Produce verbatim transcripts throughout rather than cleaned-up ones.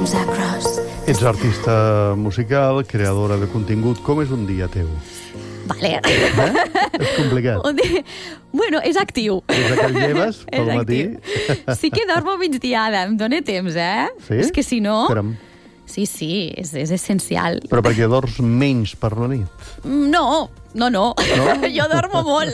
arms I cross. Ets artista musical, creadora de contingut. Com és un dia teu? Vale. Eh? És complicat. Un dia... Bueno, és actiu. Des que el lleves pel matí... Sí que dormo migdiada, em dóna temps, eh? Sí? És que si no... Caram. Sí, sí, és, és essencial. Però perquè dors menys per la nit? No, no, no. No? Jo dormo molt.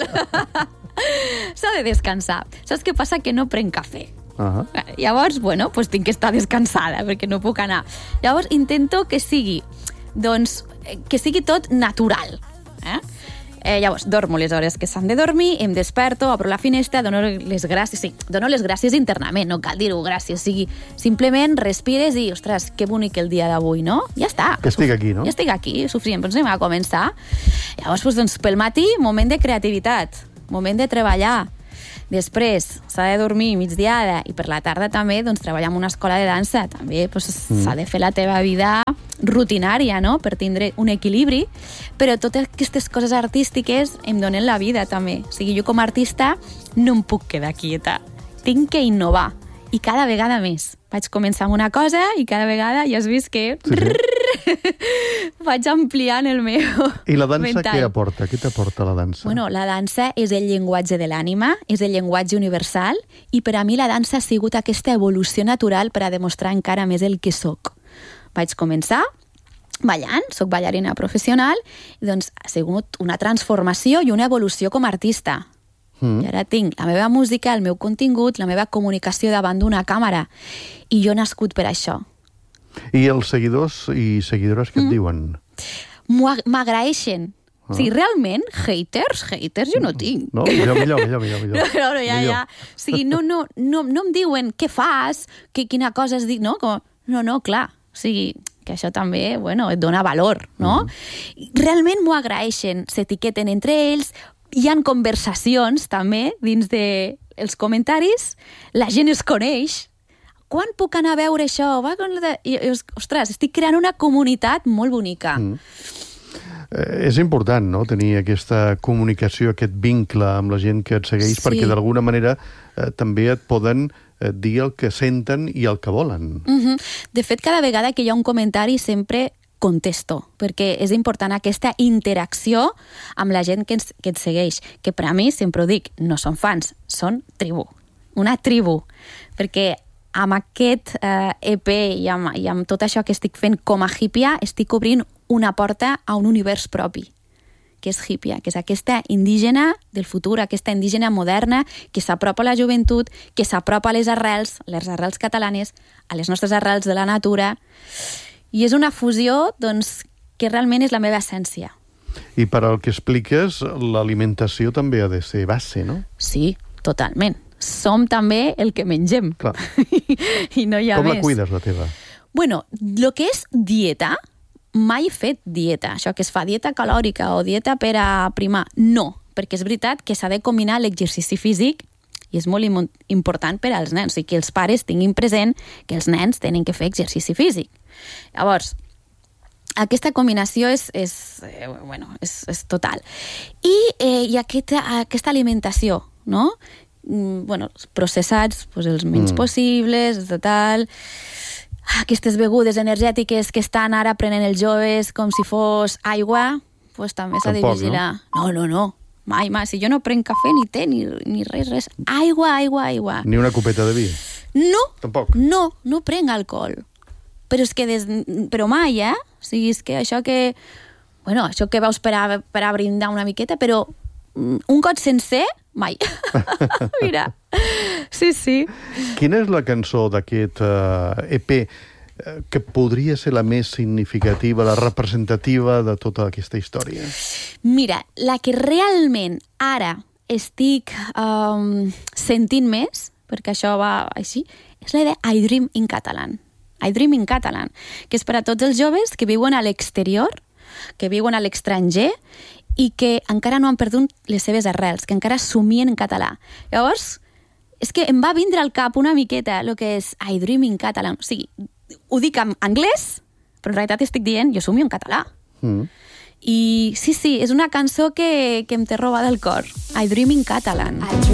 S'ha de descansar. Saps què passa? Que no prenc cafè. Uh -huh. Llavors, bueno, pues tinc que estar descansada perquè no puc anar. Llavors intento que sigui, doncs, que sigui tot natural. Eh? Eh, llavors, dormo les hores que s'han de dormir, em desperto, obro la finestra, dono les gràcies, sí, dono les gràcies internament, no cal dir-ho gràcies, o sigui, simplement respires i, ostres, que bonic el dia d'avui, no? Ja està. Que estic aquí, no? Ja estic aquí, suficient, doncs anem a començar. Llavors, doncs, pel matí, moment de creativitat, moment de treballar. Després s'ha de dormir migdiada i per la tarda també doncs, treballar en una escola de dansa. També doncs, mm. s'ha de fer la teva vida rutinària, no?, per tindre un equilibri, però totes aquestes coses artístiques em donen la vida també. O sigui, jo com a artista no em puc quedar quieta. Tinc que innovar i cada vegada més. Vaig començar amb una cosa i cada vegada ja has vist que sí, sí. vaig ampliant el meu I la dansa ventall. què aporta? Què t'aporta la dansa? Bueno, la dansa és el llenguatge de l'ànima, és el llenguatge universal, i per a mi la dansa ha sigut aquesta evolució natural per a demostrar encara més el que sóc. Vaig començar ballant, soc ballarina professional, i doncs ha sigut una transformació i una evolució com a artista. Mm. I ara tinc la meva música, el meu contingut, la meva comunicació davant d'una càmera, i jo he nascut per això. I els seguidors i seguidores que et mm. diuen? M'agraeixen. Ah. O sigui, realment, haters, haters jo no tinc. No, millor, millor, millor, millor. millor. No, no, ja, millor. ja. O sigui, no, no, no, no em diuen què fas, que, quina cosa has dit, no? Com, no, no, clar. O sigui, que això també, bueno, et dona valor, no? Mm. Realment m'ho agraeixen, s'etiqueten entre ells, hi ha conversacions també dins de els comentaris, la gent es coneix. Quan puc anar a veure això? Va, I, ostres, estic creant una comunitat molt bonica. Mm. Eh, és important, no?, tenir aquesta comunicació, aquest vincle amb la gent que et segueix, sí. perquè d'alguna manera eh, també et poden eh, dir el que senten i el que volen. Mm-hmm. De fet, cada vegada que hi ha un comentari sempre contesto, perquè és important aquesta interacció amb la gent que, ens, que et segueix, que per a mi, sempre ho dic, no són fans, són tribu, una tribu, perquè amb aquest eh, E P i amb, i amb tot això que estic fent com a hippia, estic obrint una porta a un univers propi, que és hippia, que és aquesta indígena del futur, aquesta indígena moderna que s'apropa a la joventut, que s'apropa a les arrels, les arrels catalanes, a les nostres arrels de la natura. I és una fusió, doncs, que realment és la meva essència. I per al que expliques, l'alimentació també ha de ser base, no? Sí, totalment. Som també el que mengem. Clar. I no hi ha Com més. la cuides, la teva? Bueno, el que és dieta, mai he fet dieta. Això que es fa dieta calòrica o dieta per a primar. No, perquè és veritat que s'ha de combinar l'exercici físic i és molt important per als nens. O sigui, que els pares tinguin present que els nens tenen que fer exercici físic. Llavors, aquesta combinació és, és, eh, bueno, és, és total. I eh, hi ha aquesta, aquesta alimentació, no? Mm, bueno, processats, pues, els menys mm. possibles, total. Aquestes begudes energètiques que estan ara prenent els joves com si fos aigua, pues, també s'ha de vigilar. No, no, no. Mai, mai. Si jo no prenc cafè, ni té, ni, ni res, res. Aigua, aigua, aigua. Ni una copeta de vi? No. Tampoc? No, no prenc alcohol. Però és que des... però mai, eh? O sigui, és que això que... Bueno, això que veus per a, per a brindar una miqueta, però un got sencer, mai. Mira. Sí, sí. Quina és la cançó d'aquest uh, E P uh, que podria ser la més significativa, la representativa de tota aquesta història? Mira, la que realment ara estic um, sentint més, perquè això va així, és la de I Dream in Catalan. I Dream in Catalan, que és per a tots els joves que viuen a l'exterior, que viuen a l'estranger i que encara no han perdut les seves arrels, que encara somien en català. Llavors, és que em va vindre al cap una miqueta el que és I Dream in Catalan. O sigui, ho dic en anglès, però en realitat estic dient jo somio en català. Mm. I sí, sí, és una cançó que, que em té robada el cor. I Dream in Catalan.